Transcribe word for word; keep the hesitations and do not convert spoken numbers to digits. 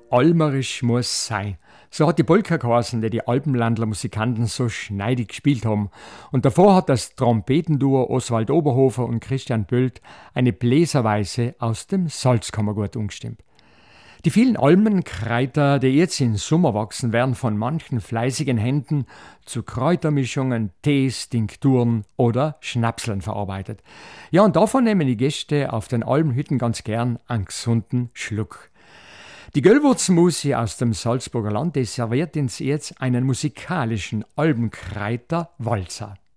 almerisch muss sein. So hat die Polka geheißen, die die Alpenlandler Musikanten so schneidig gespielt haben. Und davor hat das Trompetenduo Oswald Oberhofer und Christian Böld eine Bläserweise aus dem Salzkammergut umgestimmt. Die vielen Almenkräuter, die jetzt im Sommer wachsen, werden von manchen fleißigen Händen zu Kräutermischungen, Tees, Tinkturen oder Schnapseln verarbeitet. Ja, und davon nehmen die Gäste auf den Almhütten ganz gern einen gesunden Schluck. Die Göllwurzmusi aus dem Salzburger Land, die serviert uns jetzt einen musikalischen Albenkräuter Walzer.